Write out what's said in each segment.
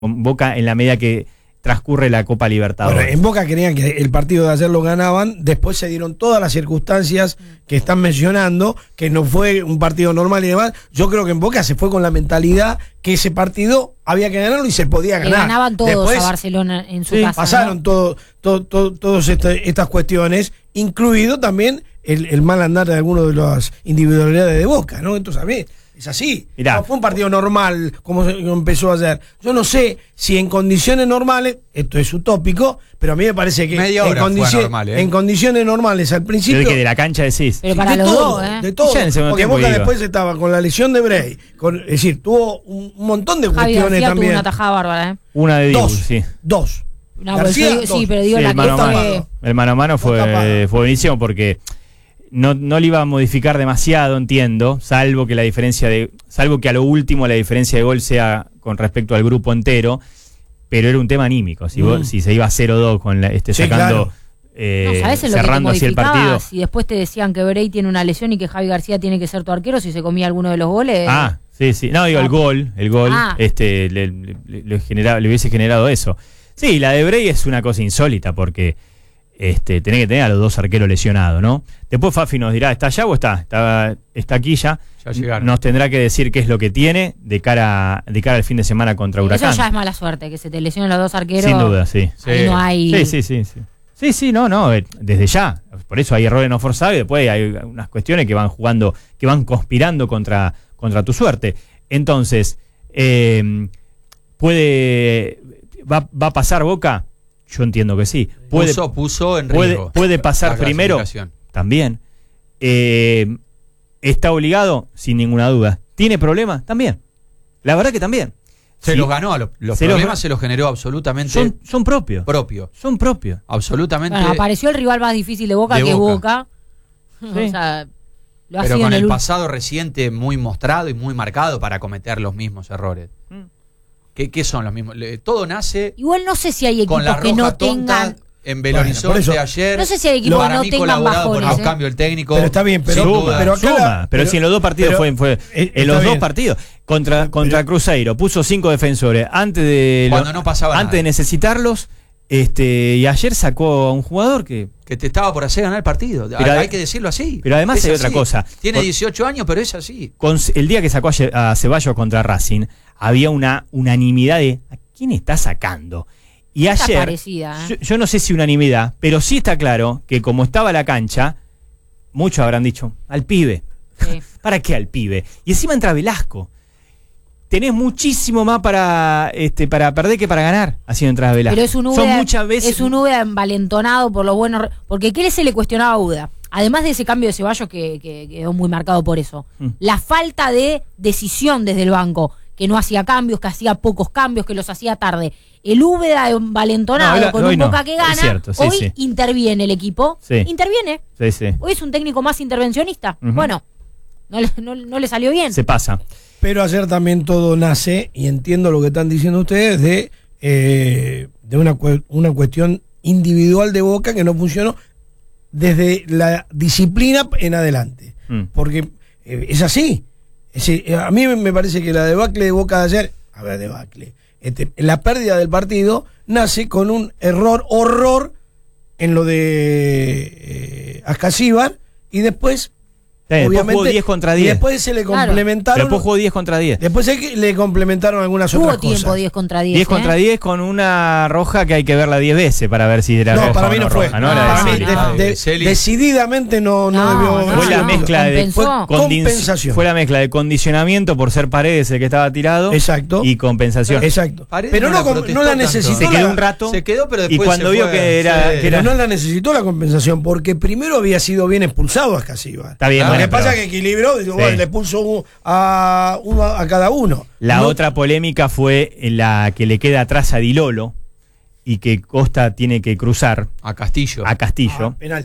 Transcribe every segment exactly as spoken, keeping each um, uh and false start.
Boca en la medida que transcurre la Copa Libertadores. Bueno, en Boca creían que el partido de ayer lo ganaban, después se dieron todas las circunstancias que están mencionando, que no fue un partido normal y demás. Yo creo que en Boca se fue con la mentalidad que ese partido había que ganarlo y se podía ganar. Le ganaban todos después, a Barcelona en su sí, casa. pasaron ¿no? todo, todo, todo, todas este, estas cuestiones, incluido también el, el mal andar de algunas de las individualidades de Boca, ¿no? Entonces, a ver, es así. Mirá. No fue un partido normal como se- como empezó ayer. Yo no sé si en condiciones normales, esto es utópico, pero a mí me parece que Media en, hora fue condici- normal, ¿eh? en condiciones normales al Yo principio... que de la cancha decís. Pero para de los todo, dos, ¿eh? de todo. Ya en el segundo Porque tiempo Boca iba. después estaba con la lesión de Bray, con, es decir, tuvo un, un montón de Javi cuestiones García tuvo también. una tajada bárbara, ¿eh? Una de Dibu, Dos, sí. dos. No, pero García, yo digo- sí, dos. pero digo Sí, la el que mano a fue... mano. El mano a mano Fue tapado. fue, fue buenísimo porque no, no le iba a modificar demasiado, entiendo, salvo que la diferencia de, salvo que a lo último la diferencia de gol sea con respecto al grupo entero, pero era un tema anímico. Si, vos- Mm. si se iba cero dos con la, este, Sí, sacando, claro. eh, No, ¿sabés en lo que te cerrando así el partido. modificabas? Y después te decían que Bray tiene una lesión y que Javi García tiene que ser tu arquero si se comía alguno de los goles. Ah, sí, sí. No, digo, Ah. el gol, el gol, Ah. este, le, le- le generaba- le hubiese generado eso. Sí, la de Bray es una cosa insólita porque este, tenés que tener a los dos arqueros lesionados, ¿no? Después Fafi nos dirá, ¿está allá o está? Está, está aquí ya. Ya llegaron. Nos tendrá que decir qué es lo que tiene de cara, de cara al fin de semana contra Huracán. Eso ya es mala suerte, que se te lesionen los dos arqueros. Sin duda, sí. Sí. Ahí no hay... Sí, sí, sí, sí. Sí, sí, no, no, eh, desde ya. Por eso hay errores no forzados y después hay unas cuestiones que van jugando, que van conspirando contra, contra tu suerte. Entonces, eh, puede, va, va a pasar Boca. Yo entiendo que sí. Puede, puso, puso en puede, riesgo. puede pasar la primero. clasificación. También. Eh, ¿Está obligado? Sin ninguna duda. ¿Tiene problemas? También. La verdad que también. Se Sí. los ganó, a los, los Se los problemas ga- se los generó absolutamente Son, son propios. propio. Son propios. Absolutamente. Bueno, apareció el rival más difícil de Boca, de que es Boca. Boca. Sí. O sea, lo ha pero sido con en el el pasado reciente muy mostrado y muy marcado para cometer los mismos errores. Mm. ¿Qué, qué son los mismos? Le- Todo nace Igual no sé si hay con equipos la que roja no tonta tengan... en Belo Bueno, Horizonte por eso- ayer. No sé si hay equipos para que no mí tengan colaborado por bajones, el ¿eh? cambio el técnico. Pero está bien, pero- sin Suma, duda. pero acá suma, la- pero, pero- si en los dos partidos pero- fue, fue eh, en está los dos bien. partidos contra, contra Cruzeiro puso cinco defensores antes de lo- Cuando no pasaba antes nada. de necesitarlos, este y ayer sacó a un jugador que Que te estaba por hacer ganar el partido. Pero hay, ade- hay que decirlo así. pero además Es hay así. otra cosa. Tiene Con- dieciocho años, pero es así. con, el día que sacó a, Ye- a Ceballos contra Racing había una unanimidad de ¿a quién está sacando? Y Está ayer parecida, ¿eh? yo, yo no sé si unanimidad, pero sí está claro que como estaba la cancha, muchos habrán dicho al pibe. Sí. ¿Para qué al pibe? Y encima entra Velasco. Tenés muchísimo más para este para perder que para ganar haciendo entrada Velasco. Pero es un Son Úbeda, muchas veces. es un Úbeda envalentonado por los buenos... re- Porque ¿qué se le cuestionaba a Úbeda? Además de ese cambio de Ceballos que, que quedó muy marcado por eso. Mm. La falta de decisión desde el banco. Que no hacía cambios, que hacía pocos cambios, que los hacía tarde. El Úbeda envalentonado No, hoy- con hoy un no. Boca que Es gana. cierto, sí, hoy sí. interviene el equipo. Sí. Interviene. Sí, sí. Hoy es un técnico más intervencionista. Ujú. Bueno, no le, no- no le salió bien. Se pasa. Pero ayer también todo nace, y entiendo lo que están diciendo ustedes, de, eh, de una, cue- una cuestión individual de Boca que no funcionó desde la disciplina en adelante. Mm. Porque eh, es así. Es decir, eh, a mí me parece que la debacle de Boca de ayer, a ver, debacle, este, la pérdida del partido nace con un error, horror en lo de eh, Ascasíbar, y después Eh, después obviamente, jugó diez contra y diez. después se le Claro. complementaron. Pero después jugó diez contra diez. Después es que le complementaron algunas Hubo otras tiempo cosas. diez contra diez. diez contra ¿eh? diez con una roja que hay que verla diez veces para ver si era No, roja para o mí no fue. roja, ¿no? No, La de para mí, Celi. de- Ah, de- de Celi. decididamente no, no, No, debió no, haber Fue la sido. mezcla de compensó. fue condin- Compensación. Fue la mezcla de condicionamiento por ser Paredes el que estaba tirado. Exacto. Y compensación. Exacto. Paredes Pero no no, la com- protestó no la tanto. necesitó. Se quedó la- un rato. Se quedó, pero Y después cuando se vio fue. que era- Sí. que era- Pero no la necesitó la compensación, porque primero había sido bien expulsado a Ascasíbar. Está bien, Lo bueno, que pasa pero- es que equilibró, digo, Sí. bueno, le puso un- a uno a cada uno. La No- otra polémica fue la que le queda atrás a Di Lolo y que Costa tiene que cruzar A Castillo. a Castillo. Ah, penal.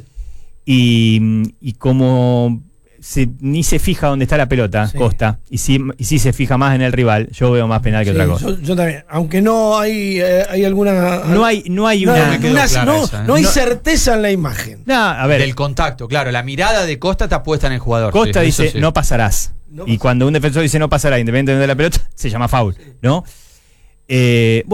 Y, y como se, ni se fija dónde está la pelota, Sí. Costa, y si, y si se fija más en el rival, yo veo más penal que Sí, otra cosa. yo, yo también. Aunque no hay, eh, hay alguna. No hay, no hay no, una. me quedó una- clara no- esa, ¿eh? no hay No- certeza en la imagen. No, a ver, Del contacto, claro. La mirada de Costa está puesta en el jugador. Costa sí, eso dice sí. no pasarás. No y pasarás. cuando un defensor dice no pasará, independientemente de la pelota, se llama foul, ¿no? Eh,